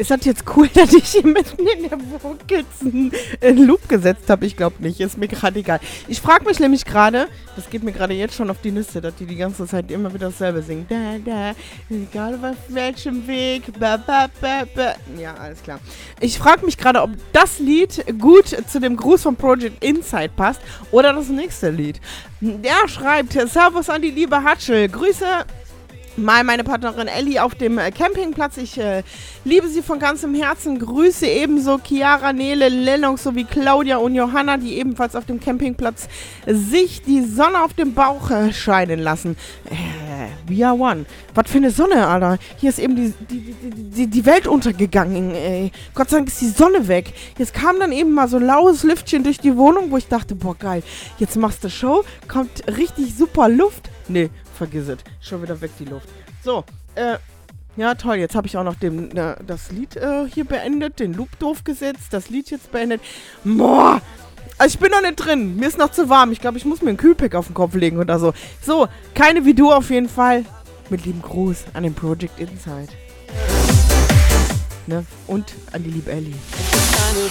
Ist das jetzt cool, dass ich hier mitten in der Vocals einen Loop gesetzt habe? Ich glaube nicht, ist mir gerade egal. Ich frage mich nämlich gerade, das geht mir gerade jetzt schon auf die Nüsse, dass die ganze Zeit immer wieder dasselbe singen. Da, da, egal auf welchem Weg. Ba, ba, ba, ba. Ja, alles klar. Ich frage mich gerade, ob das Lied gut zu dem Gruß von Project Inside passt oder das nächste Lied. Der schreibt, Servus an die liebe Hatschel, Grüße mal meine Partnerin Ellie auf dem Campingplatz. Ich liebe sie von ganzem Herzen. Grüße ebenso Chiara, Nele, Lennox sowie Claudia und Johanna, die ebenfalls auf dem Campingplatz sich die Sonne auf dem Bauch scheinen lassen. We are one. Was für eine Sonne, Alter. Hier ist eben die Welt untergegangen. Gott sei Dank ist die Sonne weg. Jetzt kam dann eben mal so ein laues Lüftchen durch die Wohnung, wo ich dachte, boah geil, jetzt machst du Show, kommt richtig super Luft. Nee, vergiss es. Schon wieder weg die Luft. So, ja toll, jetzt habe ich auch noch das Lied hier beendet, den Loop doof gesetzt, das Lied jetzt beendet. Boah, also ich bin noch nicht drin, mir ist noch zu warm. Ich glaube, ich muss mir einen Kühlpack auf den Kopf legen oder so. So, keine Video auf jeden Fall. Mit lieben Gruß an den Project Inside. Ne? Und an die liebe Ellie. Es ist eine